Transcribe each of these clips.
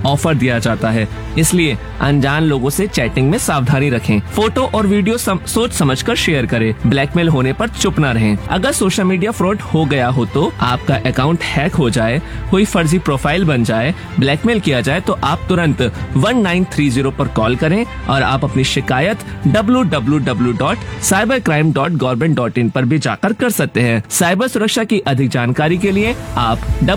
Offer दिया जाता है, इसलिए अनजान लोगों से चैटिंग में सावधानी रखें। फोटो और वीडियो सोच समझकर शेयर करें। ब्लैकमेल होने पर चुप न रहें। अगर सोशल मीडिया फ्रॉड हो गया हो तो आपका अकाउंट हैक हो जाए, कोई फर्जी प्रोफाइल बन जाए, ब्लैकमेल किया जाए तो आप तुरंत 1930 पर कॉल करें और आप अपनी शिकायत www.cybercrime.government.in पर भी जाकर कर सकते हैं। साइबर सुरक्षा की अधिक जानकारी के लिए आप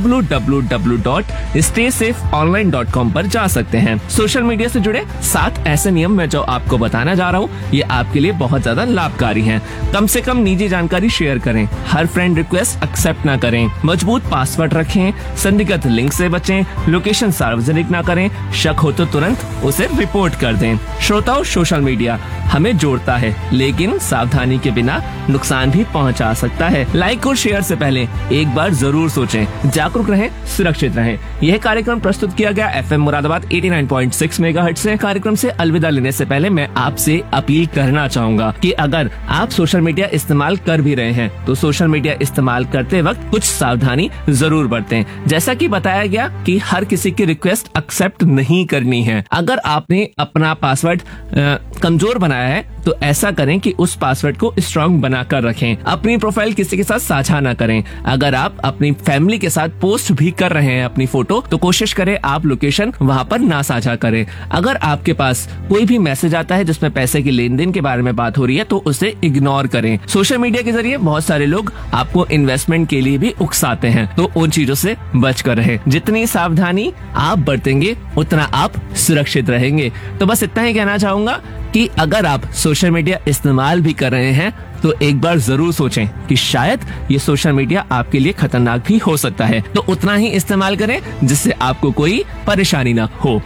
www.staysafe.online.com पर जा सकते हैं। सोशल मीडिया से जुड़े 7 ऐसे नियम मैं जो आपको बताना जा रहा हूँ, ये आपके लिए बहुत ज्यादा लाभकारी हैं। कम से कम निजी जानकारी शेयर करें, हर फ्रेंड रिक्वेस्ट एक्सेप्ट ना करें, मजबूत पासवर्ड रखें, संदिग्ध लिंक से बचें, लोकेशन सार्वजनिक ना करें, शक हो तो तुरंत उसे रिपोर्ट कर दें। श्रोताओ, सोशल मीडिया हमें जोड़ता है, लेकिन सावधानी के बिना नुकसान भी पहुंचा सकता है। लाइक और शेयर से पहले एक बार जरूर सोचें। जागरूक रहें, सुरक्षित रहें। यह कार्यक्रम प्रस्तुत किया गया FM मुरादाबाद 89.6 मेगाहर्ट्ज से। कार्यक्रम से अलविदा लेने से पहले मैं आपसे अपील करना चाहूंगा कि अगर आप सोशल मीडिया इस्तेमाल कर भी रहे हैं तो सोशल मीडिया इस्तेमाल करते वक्त कुछ सावधानी जरूर बरतें। जैसा कि बताया गया कि हर किसी की रिक्वेस्ट एक्सेप्ट नहीं करनी है। अगर आपने अपना पासवर्ड कमजोर बनाया है तो ऐसा करें कि उस पासवर्ड को स्ट्रांग बनाकर रखें। अपनी प्रोफाइल किसी के साथ साझा ना करें। अगर आप अपनी फैमिली के साथ पोस्ट भी कर रहे हैं अपनी फोटो, तो कोशिश करें आप लोकेशन वहां पर ना साझा करें। अगर आपके पास कोई भी मैसेज आता है जिसमें पैसे की लेन देन के बारे में बात हो रही है तो उसे इग्नोर करें। सोशल मीडिया के जरिए बहुत सारे लोग आपको इन्वेस्टमेंट के लिए भी उकसाते हैं, तो उन चीजों से बचकर रहें। जितनी सावधानी आप बरतेंगे उतना आप सुरक्षित रहेंगे। तो बस इतना ही कहना चाहूंगा कि अगर आप सोशल मीडिया इस्तेमाल भी कर रहे हैं तो एक बार जरूर सोचें कि शायद ये सोशल मीडिया आपके लिए खतरनाक भी हो सकता है। तो उतना ही इस्तेमाल करें जिससे आपको कोई परेशानी ना हो।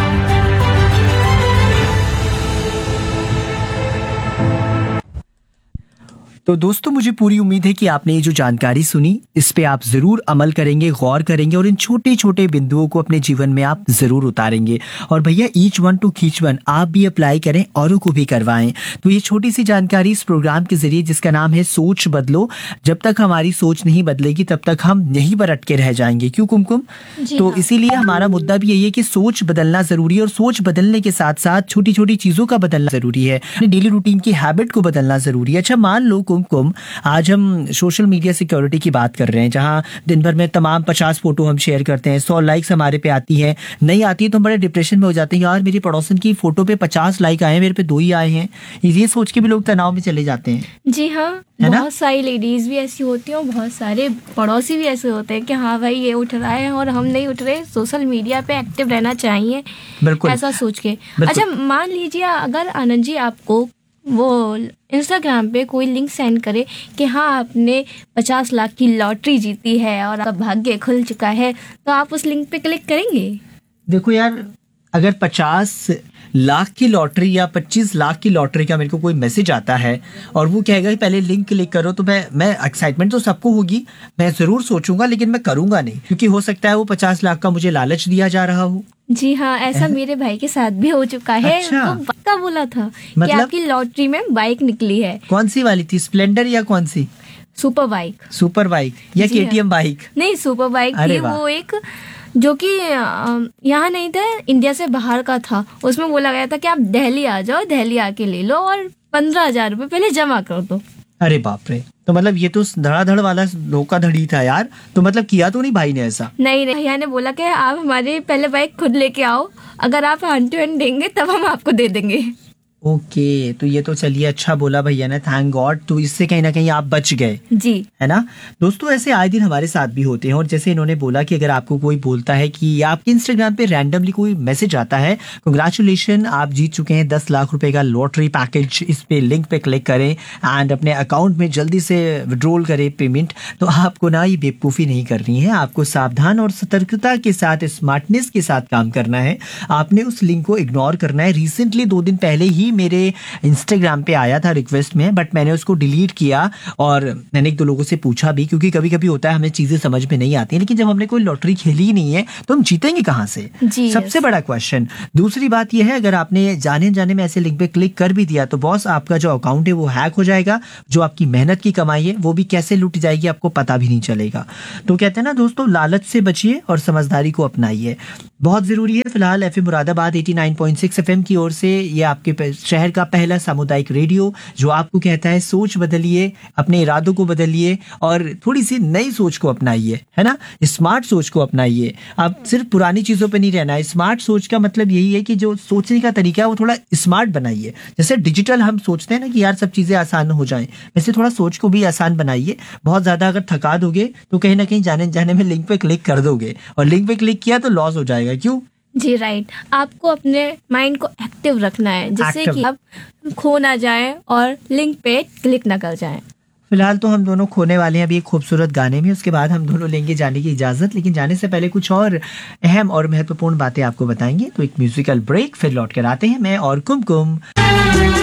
तो दोस्तों, मुझे पूरी उम्मीद है कि आपने ये जो जानकारी सुनी इस पे आप जरूर अमल करेंगे, गौर करेंगे और इन छोटे छोटे बिंदुओं को अपने जीवन में आप जरूर उतारेंगे। और भैया ईच वन टू खींच वन आप भी अप्लाई करें, औरों को भी करवाएं। तो ये छोटी सी जानकारी इस प्रोग्राम के जरिए जिसका नाम है सोच बदलो। जब तक हमारी सोच नहीं बदलेगी तब तक हम यहीं पर अटके रह जाएंगे। क्यों कुमकुम? तो हाँ। इसीलिए हमारा मुद्दा भी यही है कि सोच बदलना जरूरी है और सोच बदलने के साथ साथ छोटी छोटी चीजों का बदलना जरूरी है। डेली रूटीन की हैबिट को बदलना जरूरी है। अच्छा, मान लो कुमकुम, आज हम सोशल मीडिया सिक्योरिटी की बात कर रहे हैं, जहां दिन भर में तमाम 50 फोटो हम शेयर करते हैं, 100 लाइक्स हमारे पे आती है, नहीं आती है तो हम बड़े डिप्रेशन में हो जाते हैं। यार मेरी पड़ोसन की फोटो पे 50 लाइक आए हैं, मेरे पे 2 ही आए हैं। ये सोच के भी लोग तनाव में चले जाते हैं। जी हाँ, बहुत सारी लेडीज भी ऐसी होती हैं और बहुत सारे पड़ोसी भी ऐसे होते हैं कि हाँ भाई ये उठ रहा है और हम नहीं उठ रहे। सोशल मीडिया पे एक्टिव रहना चाहिए, बिल्कुल ऐसा सोच के। अच्छा, मान लीजिए अगर आनंद जी आपको वो इंस्टाग्राम पे कोई लिंक सेंड करे कि हाँ आपने 50 लाख की लॉटरी जीती है और आपका भाग्य खुल चुका है, तो आप उस लिंक पे क्लिक करेंगे? देखो यार, अगर 50 लाख की लॉटरी या 25 लाख की लॉटरी का मेरे को कोई मैसेज आता है और वो कहेगा कि पहले लिंक क्लिक करो, तो मैं एक्साइटमेंट तो सबको होगी, मैं जरूर सोचूंगा, लेकिन मैं करूंगा नहीं, क्योंकि हो सकता है वो 50 लाख का मुझे लालच दिया जा रहा हो। जी हाँ, ऐसा मेरे भाई के साथ भी हो चुका है। अच्छा। वो पक्का बोला था मतलब? कि आपकी लॉटरी में बाइक निकली है। कौन सी वाली थी, स्प्लेंडर या कौन सी? Super bike. सुपर बाइक या जी हाँ। KTM bike? नहीं, सुपर बाइक अरे थी वाह। वो एक, जो कि यहाँ नहीं था, इंडिया से बाहर का था। उसमें बोला गया था कि आप दिल्ली आ जाओ, दिल्ली आके ले लो और 15,000 रुपए पहले जमा कर दो। अरे बाप रे, तो मतलब ये तो धड़ाधड़ वाला धोखाधड़ी था यार। तो मतलब किया तो नहीं भाई ने ऐसा? नहीं, भैया ने बोला कि आप हमारी पहले बाइक खुद लेके आओ, अगर आप हैंड टू हैंड देंगे तब हम आपको दे देंगे। ओके, तो ये तो चलिए अच्छा बोला भैया ने, थैंक गॉड। तो इससे कहीं ना कहीं आप बच गए, जी है ना। दोस्तों, ऐसे आए दिन हमारे साथ भी होते हैं। और जैसे इन्होंने बोला कि अगर आपको कोई बोलता है कि आपके इंस्टाग्राम पे रैंडमली कोई मैसेज आता है, कांग्रेचुलेशन आप जीत चुके हैं 10 लाख रुपए का लॉटरी पैकेज, इस पे लिंक पे क्लिक करें एंड अपने अकाउंट में जल्दी से विड्रॉल करें पेमेंट, तो आपको ना ये बेवकूफ़ी नहीं करनी है। आपको सावधान और सतर्कता के साथ, स्मार्टनेस के साथ काम करना है। आपने उस लिंक को इग्नोर करना है। रिसेंटली 2 दिन पहले ही मेरे इंस्टाग्राम पे आया था रिक्वेस्ट में, बट मैंने उसको डिलीट किया और मैंने 1-2 लोगों से पूछा भी, क्योंकि कभी कभी होता है हमें चीजें समझ में नहीं आती, लेकिन जब हमने कोई लॉटरी खेली ही नहीं है तो हम जीतेंगे कहाँ से? सबसे बड़ा क्वेश्चन। दूसरी बात यह है, अगर आपने जाने जाने में ऐसे लिंक पे क्लिक कर भी दिया तो बॉस आपका जो अकाउंट है वो हैक हो जाएगा, जो आपकी मेहनत की कमाई है वो भी कैसे लूट जाएगी आपको पता भी नहीं चलेगा। तो कहते हैं ना दोस्तों, लालच से बचिए और समझदारी को अपनाइए। बहुत जरूरी है। फिलहाल एफएम मुरादाबाद 89.6 एफएम की ओर से ये आपके शहर का पहला सामुदायिक रेडियो जो आपको कहता है सोच बदलिए, अपने इरादों को बदलिए और थोड़ी सी नई सोच को अपनाइए, है ना, स्मार्ट सोच को अपनाइए। आप सिर्फ पुरानी चीजों पे नहीं रहना है। स्मार्ट सोच का मतलब यही है कि जो सोचने का तरीका है वो थोड़ा स्मार्ट बनाइए। जैसे डिजिटल हम सोचते हैं ना कि यार सब चीजें आसान हो जाएं, वैसे थोड़ा सोच को भी आसान बनाइए। बहुत ज्यादा अगर थका दोगे तो कहीं ना कहीं जाने जाने में लिंक पे क्लिक कर दोगे, और लिंक पे क्लिक किया तो लॉस हो जाएगा। क्यों? जी राइट, आपको अपने माइंड को एक्टिव रखना है जिससे Active। कि आप खो ना जाए और लिंक पे क्लिक ना कर जाए। फिलहाल तो हम दोनों खोने वाले हैं अभी एक खूबसूरत गाने में, उसके बाद हम दोनों लेंगे जाने की इजाजत। लेकिन जाने से पहले कुछ और अहम और महत्वपूर्ण बातें आपको बताएंगे, तो एक म्यूजिकल ब्रेक, फिर लौट कर आते हैं मैं और कुमकुम।